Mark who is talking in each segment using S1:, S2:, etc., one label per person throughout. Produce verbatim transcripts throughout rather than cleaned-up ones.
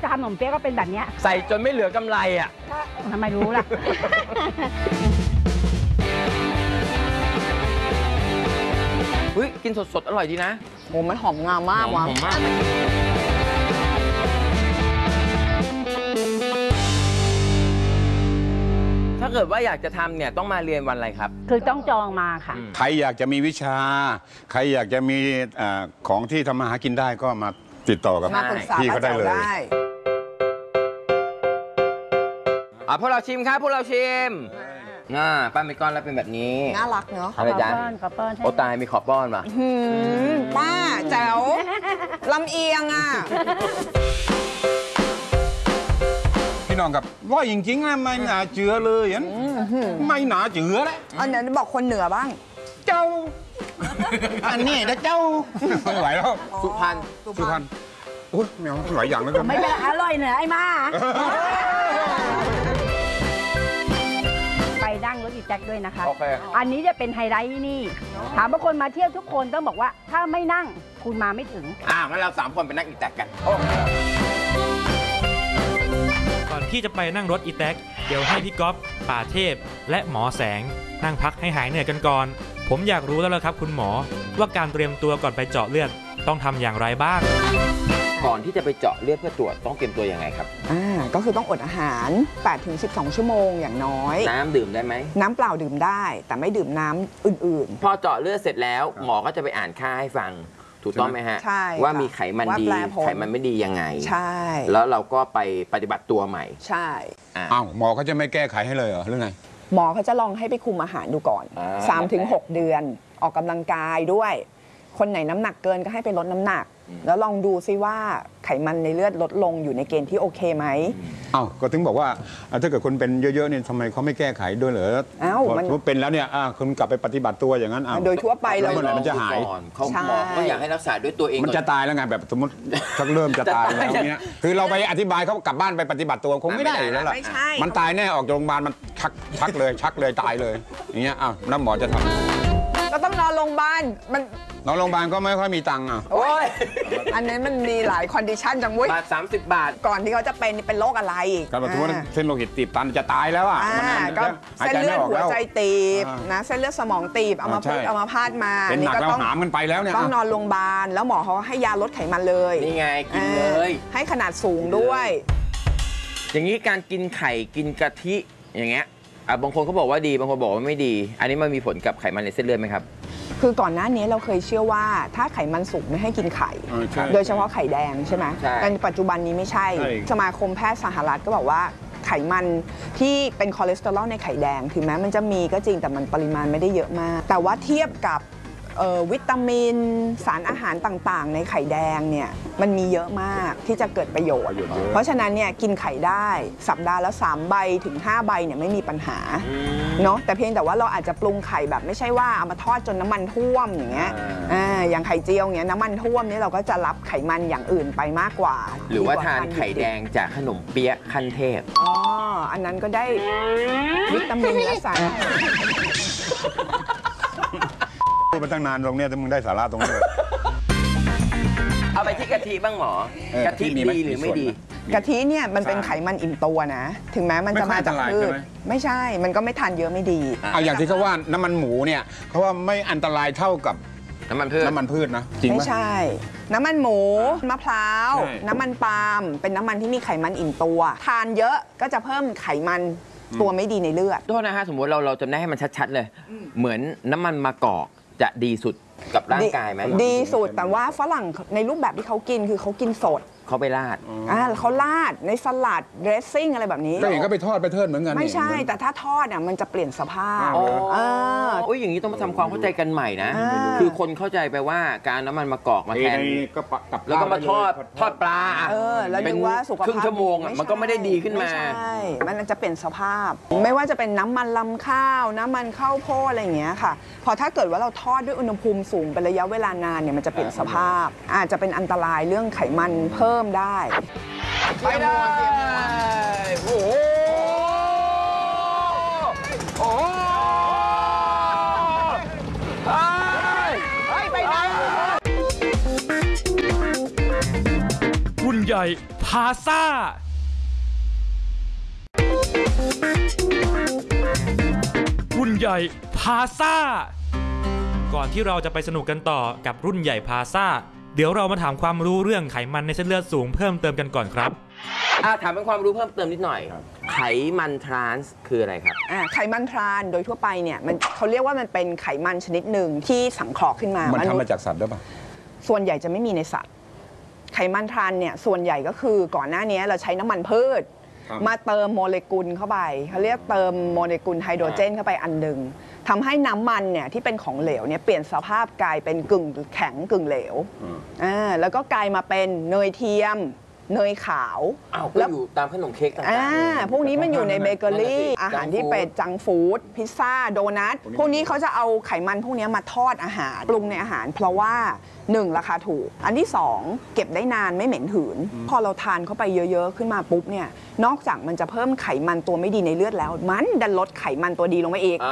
S1: ทำขนมเปี๊ยะก็เป็นแบบนี้
S2: ใส่จนไม่เหลือกำไรอ่ะ
S1: ทำไมรู้ล่ะ
S2: เฮ้ยกินสดๆอร่อยดีนะ
S3: โอ้มันหอมงามมากว่ะ
S2: หอมมากถ้าเกิดว่าอยากจะทำเนี่ยต้องมาเรียนวันอะไรครับ
S1: คือต้องจองมาค่ะ
S4: ใครอยากจะมีวิชาใครอยากจะมีของที่ทำมาหากินได้ก็มาติดต่อกับพี่เขาได้เลย
S2: อ่ะพวกเราชิมครับพวกเราชิมน่าป้าเมก้อนแล้วเป็นแบบนี้
S3: น่ารักเนาะ
S2: อะไรจ๊ะ
S1: ขอป้อน
S2: โอ้ตายมีขอป้อนว่ะ
S3: ป้าแจ๋วลำเอียงอ่ะ
S4: พี่น้องกับว่าจริงๆนะไม่หนาเจือเลยยันไม่หนาเจือแล้ว
S3: อันนั้นบอกคนเหนือบ้าง
S4: เจ้าอันนี้นะเจ้าไม่ไหวแล้ว
S2: สุพรรณ
S4: สุพรรณโอ้ยแมวหลายอย่างแล้วกัน
S1: ไม่เป็นอร่อยเหนือไอ้มาไปนั่งรถอีแจ็คด้วยนะคะอันนี้จะเป็นไฮไลท์นี่ถามว่าคนมาเที่ยวทุกคนต้องบอกว่าถ้าไม่นั่งคุณมาไม่ถึง
S2: อ่างั้นเราสามคนไปนั่งอีแจ็คกัน
S5: ก่อนที่จะไปนั่งรถอีแท็กเดี๋ยวให้พี่ก๊อฟป่าเทพและหมอแสงนั่งพักให้หายเหนื่อยกันก่อนผมอยากรู้แล้วล่ะครับคุณหมอว่าการเตรียมตัวก่อนไปเจาะเลือดต้องทำอย่างไรบ้าง
S2: ก่อนที่จะไปเจาะเลือดเพื่อตรวจต้องเตรียมตัวยังไงครับ
S3: อ่าก็คือต้องอดอาหาร แปดถึงสิบสอง ชั่วโมงอย่างน้อย
S2: น้ำดื่มได้ไหม
S3: น้ำเปล่าดื่มได้แต่ไม่ดื่มน้ำอื่น
S2: ๆพอเจาะเลือดเสร็จแล้วหมอก็จะไปอ่านค่าให้ฟังถูกต้องไหมฮะ
S3: ใช่
S2: ว่ามีไขมันดีไขมันไม่ดียังไง
S3: ใช่
S2: แล้วเราก็ไปปฏิบัติตัวใหม่
S3: ใช่
S4: อ้าวหมอเขาจะไม่แก้ไขให้เลยเหรอหรือไง
S3: หมอเขาจะลองให้ไปคุมอาหารดูก่อน สามถึงหก เดือนออกกำลังกายด้วยคนไหนน้ำหนักเกินก็ให้ไปลดน้ำหนักแล้วลองดูซิว่าไขมันในเลือดลดลงอยู่ในเกณฑ์ที่โอเคไหม
S4: อ้าวก็ถึงบอกว่าถ้าเกิดคนเป็นเยอะๆเนี่ยทำไมเขาไม่แก้ไขด้วยเหรอ
S3: อ้าวมัน
S4: เป็นแล้วเนี่ยคุณกลับไปปฏิบัติตัวอย่างนั้น
S3: โดยทั่วไป
S4: แล้วมันจะหาย
S2: เขาหมอก็อยากให้รักษาด้วยตัวเอง
S4: มันจะตายแล้วไงแบบสมมติชักเริ่มจะตายแล้วเนี่ยคือเราไปอธิบายเขากลับบ้านไปปฏิบัติตัวคงไม่ได้แล้วล่ะมันตายแน่ออกจากโรงพยาบาลมันชักชักเลยชักเลยตายเลยอย่างเงี้ยอ้าวแล้วหมอจะทำ
S3: ก็ต้องนอนโรงพยาบาลมัน
S4: นอนโรงพยาบาลก็ไม่ค่อยมีตังค์อ่ะ
S3: โอ้ยอันนี้มันมีหลายคอนดิชันจังเว้ย
S2: บาทสามสิบบาท
S3: ก่อนที่เขาจะเป็นเป็นโรคอะไร
S4: การปฏิวัติเส้นโลหิตตีบตันจะตายแล้วอ่ะ
S3: ก็เส้นเลือดหัวใจตีบนะเส้นเลือดสมองตีบเอามาพูดเอามาพาดมา
S4: เป็นหนักแล้วหามกันไปแล้วเนี่ย
S3: ต้องนอนโรงพยาบาลแล้วหมอเขาให้ยาลดไขมันเลย
S2: นี่ไงกินเลย
S3: ให้ขนาดสูงด้วย
S2: อย่างนี้การกินไข่กินกะทิอย่างเงี้ยอ่ะบางคนเขาบอกว่าดีบางคนบอกว่าไม่ดีอันนี้มันมีผลกับไขมันในเส้นเลือดไหมครับ
S3: คือก่อนหน้านี้เราเคยเชื่อว่าถ้าไขมันสูงไม่ให้กินไข่โดยเฉพาะไข่แดงใช่ไหมแต่ปัจจุบันนี้ไม่ใช่สมาคมแพทย์สหรัฐก็บอกว่าไขมันที่เป็นคอเลสเตอรอลในไข่แดงถึงแม้มันจะมีก็จริงแต่มันปริมาณไม่ได้เยอะมากแต่ว่าเทียบกับวิตามินสารอาหารต่างๆในไข่แดงเนี่ยมันมีเยอะมากที่จะเกิดประโยชน์เพราะฉะนั้นเนี่ยกินไข่ได้สัปดาห์ละสามใบถึงห้าใบเนี่ยไม่มีปัญหาเนาะแต่เพียงแต่ว่าเราอาจจะปรุงไข่แบบไม่ใช่ว่าเอามาทอดจนน้ำมันท่วมอย่างเงี้ยอย่างไข่เจียวเงี้ยน้ำมันท่วมนี่เราก็จะรับไขมันอย่างอื่นไปมากกว่า
S2: หรือว่าทานไข่แดงจากขนมเปี๊ยะขั้นเทพ
S3: อ๋ออันนั้นก็ได้วิตามินและสาร
S4: พูดมาตั้งนานตรงนี้ถ้ามึงได้สาระตรงนี้
S2: เอาไปที่กะทิบ้างหมอ กะทิดีหรือไม่ดี
S3: กะทิเนี่ยมันเป็นไขมันอิ่มตัวนะถึงแม้มันจะมาจากพืชไม่ใช่มันก็ไม่ทานเยอะไม่ดี
S4: เอาอย่างที่เขาว่าน้ำมันหมูเนี่ยเขาว่าไม่อันตรายเท่ากับ
S2: น้ำมันพืช
S4: น้ำมันพืชนะจริงไหม
S3: ไม่ใช่น้ำมันหมูมะพร้าวน้ำมันปาล์มเป็นน้ำมันที่มีไขมันอิ่มตัวทานเยอะก็จะเพิ่มไขมันตัวไม่ดีในเลือด
S2: โทษนะฮะสมมติเราเราจำได้ให้มันชัดๆเลยเหมือนน้ำมันมะกอกจะดีสุดกับร่างกายไหม
S3: ดีสุดแต่ว่าฝรั่งในรูปแบบที่เขากินคือเขากินสด
S2: เขาไปราด
S3: อ่าเขาราดในสลัดเดรสซิ่งอะไรแบบนี้
S4: ก็เห็นก็ไปทอดไปเทิดเหมือนกัน
S3: ไม่ใช่แต่ถ้าทอดอ่ะมันจะเปลี่ยนสภาพ
S2: อ๋อโอ้ยอย่างนี้ต้องมาทำความเข้าใจกันใหม่นะคือคนเข้าใจไปว่าการน้ำมันมะกอกมาแทนแล้วก็มาทอดทอดปลา
S3: เออแล้วดูว่าสุขภาพ
S2: ครึ่งชั่วโมงมันก็ไม่ได้ดีขึ้นมา
S3: ใช่มันจะเปลี่ยนสภาพไม่ว่าจะเป็นน้ำมันลำข้าวน้ำมันข้าวโพดอะไรอย่างเงี้ยค่ะพอถ้าเกิดว่าเราทอดด้วยอุณหภูมิสูงเป็นระยะเวลานานเนี่ยมันจะเปลี่ยนสภาพอาจจะเป็นอันตรายเรื่องไขมันเพิ่มได้
S2: ไปเลยโอ้โหโอ้โห
S6: ไปไหนคุณ
S5: ใหญ่พาซ่ารุ่นใหญ่พาซ่าก่อนที่เราจะไปสนุกกันต่อกับรุ่นใหญ่พาซ่าเดี๋ยวเรามาถามความรู้เรื่องไขมันในเส้นเลือดสูงเพิ่มเติมกันก่อนครับ
S2: อ่าถามเป็นความรู้เพิ่มเติมนิดหน่อยไขมันทรานส์คืออะไรครับ
S3: อ่าไขมันทรานโดยทั่วไปเนี่ยมันเขาเรียกว่ามันเป็นไขมันชนิดหนึ่งที่สังเคราะห์ขึ้นมา
S4: มันทำมาจากสัตว์หรือเปล่า
S3: ส่วนใหญ่จะไม่มีในสัตว์ไขมันทรานเนี่ยส่วนใหญ่ก็คือก่อนหน้านี้เราใช้น้ำมันพืชมาเติมโมเลกุลเข้าไปเขาเรียกเติมโมเลกุลไฮโดรเจนเข้าไปอันหนึ่งทำให้น้ำมันเนี่ยที่เป็นของเหลวเนี่ยเปลี่ยนสภาพกลายเป็นกึ่งแข็งกึ่งเหลวอ่าแล้วก็กลายมาเป็นเนยเทียมเนยขาว
S2: แล้วอยู่ตามขนมเค้กต่างๆอ่า
S3: พวกนี้มันอยู่ในเบเกอรี่อาหารที่เป็นจังฟู้ดพิซซ่าโดนัทพวกนี้เขาจะเอาไขมันพวกนี้มาทอดอาหารปรุงในอาหารเพราะว่าหนึ่งราคาถูกอันที่สองเก็บได้นานไม่เหม็นหืนพอเราทานเข้าไปเยอะๆขึ้นมาปุ๊บเนี่ยนอกจากมันจะเพิ่มไขมันตัวไม่ดีในเลือดแล้วมันดันลดไขมันตัวดีลงไปอีก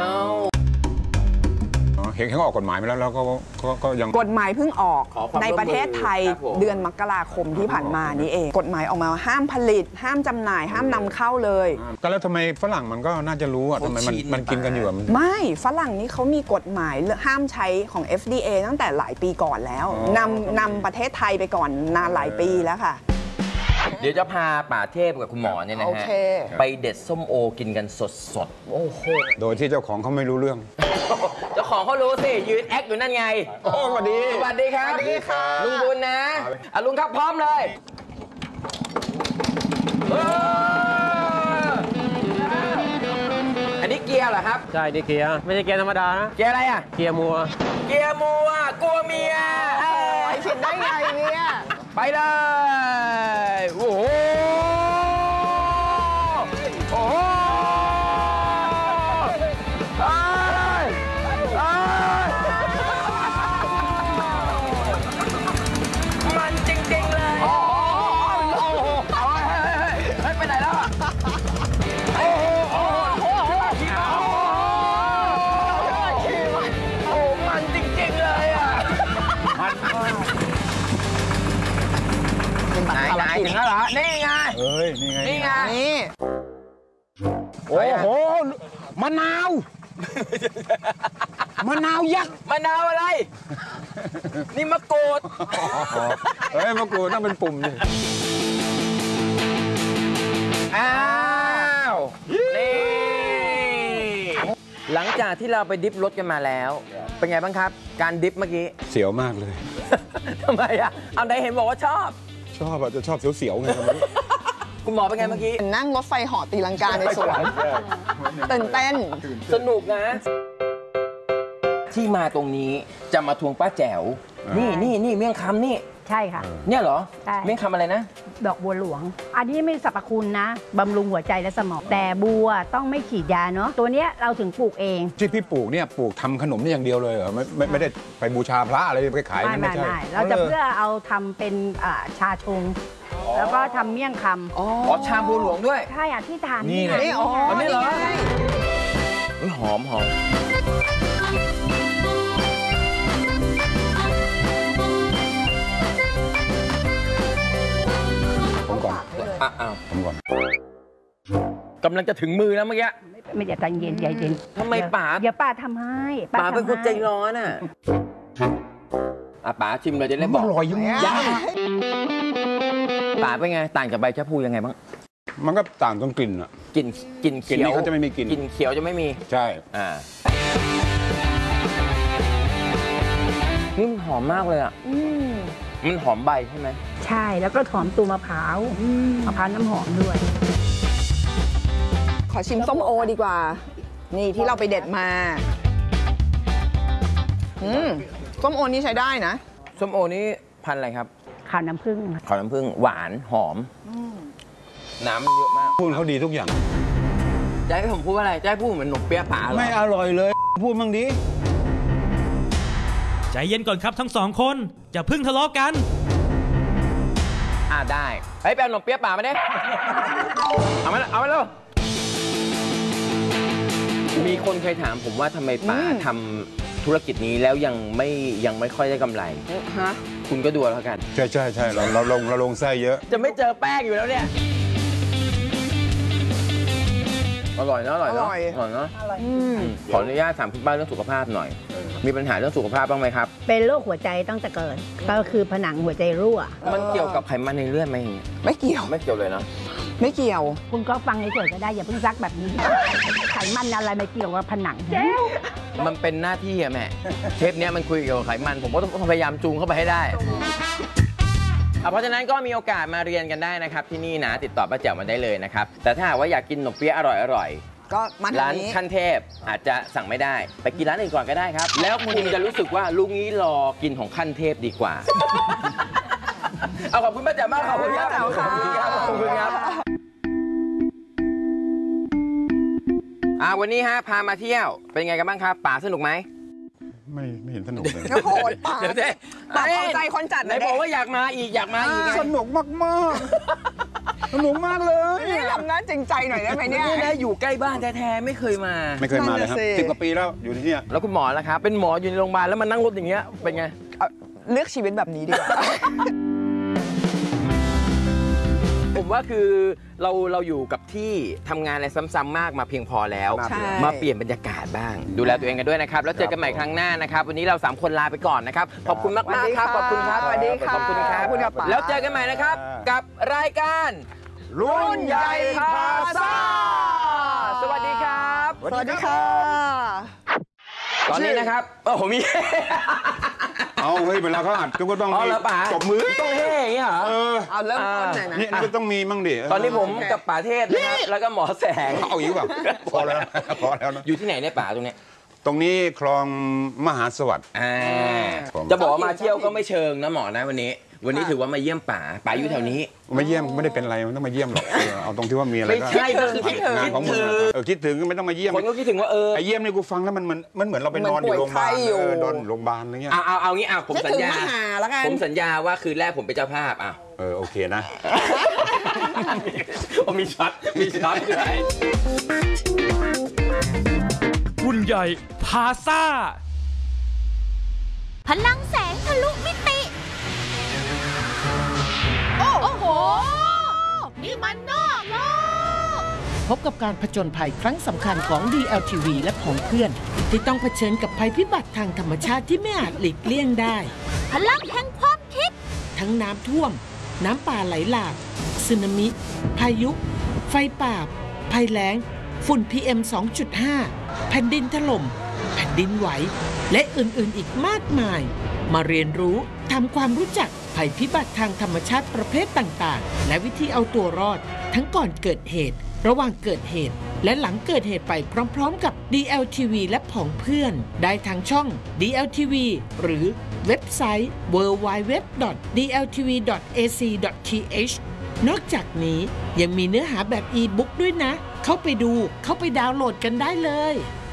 S4: เห็นเขาออกกฎหมายมาแล้วแล้วก็ก็ยัง
S3: กฎหมายเพิ่งออกในประเทศไทยเดือนมกราคมที่ผ่านมานี้เองกฎหมายออกมาห้ามผลิตห้ามจำหน่ายห้ามนำเข้าเลย
S4: ก็แล้วทำไมฝรั่งมันก็น่าจะรู้อ่ะทำไมมันมันกินกันอยู่
S3: ไม่ฝรั่งนี่เขามีกฎหมายห้ามใช้ของ เอฟ ดี เอ ตั้งแต่หลายปีก่อนแล้วนำนำประเทศไทยไปก่อนนานหลายปีแล้วค่ะ
S2: เดี๋ยวจะพาป่าเทพกับคุณหมอเนี่ยนะฮะไปเด็ดส้มโอกินกันสดสด
S3: โอ้โห
S4: โดยที่เจ้าของเขาไม่รู้เรื่อง
S2: เจ้าของเขารู้สิยืนแอคอยู่นั่นไง
S4: โอ้สวัสดี
S2: สวัสดีครับสวัสดีค่ะลุงบุญนะอ่ะลุงครับพร้อมเลยอันนี้เกียร์เหรอครับ
S6: ใช่ดิเกียร์ไม่ใช่เกียร์ธรรมดานะ
S2: เกียร์อะไรอ่ะ
S6: เกียร์มัว
S2: เกียร์มัวกลัวเมีย
S3: ไอ้คิดได้ไงเนี่ย
S2: ไปเลยโอ้โหโอ้โหมันจริงๆเลยโอ้โหโอ้โหเฮ้ยไปไหนแล้วอ่ะโอ้โหโอ้โหโอ้โหโอ้มันจริงๆเลยอ่ะไหนไหนถึงแล้วเหรอนี่ไง
S4: เอ้ยนี่ไง
S2: นี่ไง
S3: นี่
S4: โอ้โหมะนาวมะนาวยักษ์
S2: มะนาวอะไรนี่มะกรูด
S4: เฮ้ยมะกรูดต้องเป็นปุ่มดิ
S2: อ้าวนี่หลังจากที่เราไปดิฟรถกันมาแล้วเป็นไงบ้างครับการดิฟเมื่อกี้
S4: เสียวมากเลย
S2: ทำไมอ่ะเอาไหนเห็นบอกว่าชอบ
S4: ชอบอ่ะจะชอบเสียวๆไง
S2: คุณหมอเป็นไงเมื่อกี้
S3: นั่งรถไฟเหาะตีลังกาในสวนตื่นเต้น
S2: สนุกนะที่มาตรงนี้จะมาทวงป้าแจ๋วนี่นี่นี่เมี่ยงคำนี่
S1: ใช่ค่ะ
S2: เนี่ยเหรอ
S1: ใช่
S2: เมี่ยงคำอะไรนะ
S1: ดอกบัวหลวงอันนี้ไม่สรรพคุณนะบำรุงหัวใจและสมองแต่บัวต้องไม่ฉีดยาเนาะตัวเนี้ยเราถึงปลูกเอง
S4: ที่พี่ปลูกเนี่ยปลูกทำขนมนี่อย่างเดียวเลยเหรอไม่ไม่ไม่ได้ไปบูชาพระอะไรไปขาย
S1: ไม่ไม่ไม่เราจะเพื่อเอาทำเป็นชาชงแล้วก็ทำเมี่ยงคำ
S2: อ๋อชาบัวหลวงด้วย
S1: ใช่อ่ะที่ทาน
S2: นี่ไง
S3: อ๋อ
S2: นี่เหรอหอมหอม
S4: ผมก่อน
S2: อ่ะอ้าว
S4: ผมก่อน
S2: กำลังจะถึงมือแล้วเมื่อกี้
S1: ไม่อย่าใจเย็นใจเย็น
S2: ทำไมป๋า
S1: อย่าป้าทำให้
S2: ป๋าเป็นคนใจร้อนอ่ะอ่ะป๋าชิมเลยจะได้บอก
S4: อร่อยยัง
S2: ยังป๋าเป็นไงต่างจากใบชะพูยังไงบ้าง
S4: มันก็ต่างตรงกลิ่นอ่ะ
S2: กลิ่นกลิ่นเขียว
S4: เขาจะไม่มีกลิ่น
S2: กลิ่นเขียวจะไม่มี
S4: ใช่
S2: อ่านี่มันหอมมากเลยอ่ะมันหอมใบใช่ไหม
S1: ใช่แล้วก็หอมตัวมะพร้าวมะพร้าวน้ำหอมด้วย
S3: ขอชิมส้มโอดีกว่านี่ที่เราไปเด็ดมาอืมส้มโอนี่ใช้ได้นะ
S2: ส้มโอนี่พันธุ์อะไรครับ
S1: ขาวน้ำผึ้ง
S2: ขาวน้ำผึ้งหวานหอมน้ำมันเยอะมาก
S4: พูดเขาดีทุกอย่าง
S2: จะให้ผมพูดว่าอะไรจะให้พูดเหมือนหนมเปี๊ยะป๋าเหรอ
S4: ไม่อร่อยเลยพูดมั่งดิ
S5: ใจเย็นก่อนครับทั้งสองคนจะพึ่งทะเลาะกัน
S2: อ่าได้เฮ้ยไปเอาหนมเปี๊ยะป๋ามาดิเอามาเอามาแล้วมีคนเคยถามผมว่าทำไมป๋าทำธุรกิจนี้แล้วยังไม่ยังไม่ค่อยได้กำไร
S3: ฮะ
S2: คุณก็ดูแล้วกัน
S4: ใช่ใช่ใช่เราเราลงเราลงไส้เยอะ
S2: จะไม่เจอแป้งอยู่แล้วเนี่ยอร่อยนะอร่อยเนาะอร่อยเนาะขออนุญาตถามคุณป้าเรื่องสุขภาพหน่อยมีปัญหาเรื่องสุขภาพบ้างไหมครับ
S1: เป็นโรคหัวใจตั้งแต่เกิดก็คือผนังหัวใจรั่ว
S2: มันเกี่ยวกับไขมันในเลือดไหม
S3: ไม่เกี่ยว
S2: ไม่เกี่ยวเลยเนาะ
S3: ไม่เกี่ยว
S1: คุณก็ฟังเฉยๆก็ได้อย่าเพิ่งซักแบบนี้ไขมันอะไรไม่เกี่ยวกับผนัง
S2: มันเป็นหน้าที่อะแม่เทปนี้มันคุยเกี่ยวกับไขมันผมก็ต้องพยายามจูงเข้าไปให้ได้เพราะฉะนั้นก็มีโอกาสมาเรียนกันได้นะครับที่นี่นะติดต่อป้าแจ๋วมาได้เลยนะครับแต่ถ้าหากว่าอยากกินขนมเปี๊ยะอร่อยๆ
S3: ก็มา
S2: ร้านขั้นเทพอาจจะสั่งไม่ได้ไปกินร้านอื่นก่อนก็ได้ครับแล้วคุณจะรู้สึกว่าลุงนี้รอกินของขั้นเทพดีกว่าเอาขอบคุณป้าแจ๋วมากขอบคุณครับขอบคุณครับขอบคุณครับอ่าวันนี้ฮะพามาเที่ยวเป็นไงกันบ้างครับป๋าสนุกไหม
S4: ไม่ไม่เห็นสนุกเลย
S3: โอ้โหป๋าป๋าพอใจคนจัด
S2: ไหนบอกว่าอยากมาอีกอยากมาอีก
S4: สนุกมากมากสนุกมากเลย
S3: นี่ทำหน้าจริงใจหน่อยได้ไหมเนี่ย
S2: นี่นะอยู่ใกล้บ้านแท้ๆไม่เคยมา
S4: ไม่เคยมาเลยครับสิบกว่าปีแล้วอยู่ที่นี่
S2: แล้วคุณหมอล่ะครับเป็นหมออยู่ในโรงพยาบาลแล้วมานั่งรถอย่างเงี้ยเป็นไง
S3: เลือกชีวิตแบบนี้ดีกว่า
S2: ผมว่าคือเราเราอยู่กับที่ทำงานอะไรซ้ำๆมากมาเพียงพอแล้วมาเปลี่ยนบรรยากาศบ้างดูแลตัวเองกันด้วยนะครับแล้วเจอกันใหม่ครั้งหน้านะครับวันนี้เราสามคนลาไปก่อนนะครับขอบคุณมากมากครับขอบคุณครับ
S3: สวัสดีค่ะ
S2: ขอบคุณครับแล้วเจอกันใหม่นะครับกับรายการรุ่นใหญ่พาซ่าสวัสดีครับ
S3: สวัสดีค่ะ
S2: ตอนนี้นะครับโอ้โหมี
S4: เอาเฮ้ยเวลาเขาอัดก็ต้องมี
S2: ตบมือต้องเฮ้อย่างเงี้ยเหรอ
S4: เออ
S3: เอาเริ่มต้นหน่อยนะ
S4: นี่ก็ต้องมีมั่งดิ
S2: ตอนนี้ผมกับป๋าเทพนะครับแล้วก็หมอแสง
S4: เอาอีกแบบพอแล้วพอแล้วนะ
S2: อยู่ที่ไหนเนี่ยป๋าตรงเนี้ย
S4: ตรงนี้คลองมหาสวัสดิ์
S2: จะบอกว่ามาเที่ยวก็ไม่เชิงนะหมอนะวันนี้วันนี้ถือว่ามาเยี่ยมป๋าป๋าอยู่แถวนี้
S4: ไม่เยี่ยมไม่ได้เป็นอะไรไม่ต้องมาเยี่ยมหรอกเอาตรงที่ว่ามีอะไร
S2: ก็ไม่ใช่ก็คือคิดถึง
S4: ของมึงเออคิดถึงก็ไม่ต้องมาเยี่ยม
S2: คนก็คิดถึงว่าเออ
S4: ไอเยี่ยมนี่กูฟังแล้วมันมันมันเหมือนเราไปนอนอยู่โรงพยาบาลเออนอนโรงพยาบาลอะไรเงี้ย
S2: เอาเอาเอางี้อ่ะผมสัญญาผมสัญญาว่าคืนแรกผมเป็นเจ้าภาพอ่ะ
S4: เออโอเคนะ
S2: มีช็อตมีช็อตด้วย
S5: รุ่นใหญ่พาซ่า
S7: พลังแสงทะลุมิติโอ้โหนี่มันนอกโลก
S8: พบกับการผจญภัยครั้งสำคัญของ ดี แอล ที วี และของเพื่อนที่ต้องเผชิญกับภัยพิบัติทางธรรมชาติที่ไม่อาจหลีกเลี่ยงได้
S7: พลังแห่งความคิด
S8: ทั้งน้ำท่วมน้ำป่าไหลหลากสึนามิพายุไฟป่าภัยแล้งฝุ่น พี เอ็ม สองจุดห้า แผ่นดินถล่มแผ่นดินไหวและอื่นๆอีกมากมายมาเรียนรู้ทำความรู้จักภัยพิบัติทางธรรมชาติประเภทต่างๆและวิธีเอาตัวรอดทั้งก่อนเกิดเหตุระหว่างเกิดเหตุและหลังเกิดเหตุไปพร้อมๆกับ ดี แอล ที วี และผองเพื่อนได้ทางช่อง ดี แอล ที วี หรือเว็บไซต์ ดับเบิลยู ดับเบิลยู ดับเบิลยู ดอท ดี แอล ที วี ดอท เอ ซี ดอท ที เอช นอกจากนี้ยังมีเนื้อหาแบบอีบุ๊กด้วยนะเข้าไปดูเข้าไปดาวน์โหลดกันได้เลย